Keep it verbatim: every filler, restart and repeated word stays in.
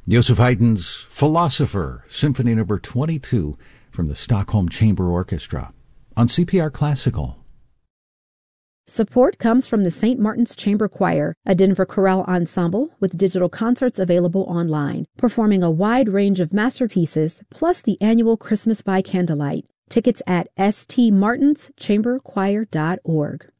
Joseph Haydn's Philosopher, Symphony Number twenty-two from the Stockholm Chamber Orchestra on C P R Classical. Support comes from the Saint Martin's Chamber Choir, a Denver chorale ensemble with digital concerts available online, performing a wide range of masterpieces, plus the annual Christmas by Candlelight. Tickets at s t martins chamber choir dot org.